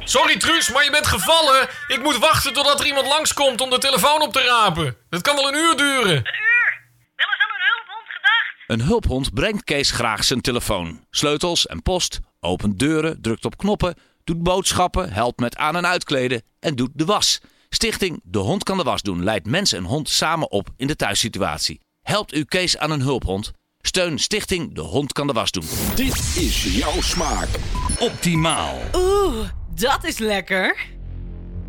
Sorry Truus, maar je bent gevallen. Ik moet wachten totdat er iemand langskomt om de telefoon op te rapen. Dat kan wel een uur duren. Een uur? Wel eens aan een hulphond gedacht? Een hulphond brengt Kees graag zijn telefoon. Sleutels en post, opent deuren, drukt op knoppen, doet boodschappen, helpt met aan- en uitkleden en doet de was. Stichting De Hond Kan de Was Doen leidt mens en hond samen op in de thuissituatie. Helpt u Kees aan een hulphond? Steun Stichting De Hond Kan de Was Doen. Dit is jouw smaak. Optimaal. Oeh, dat is lekker.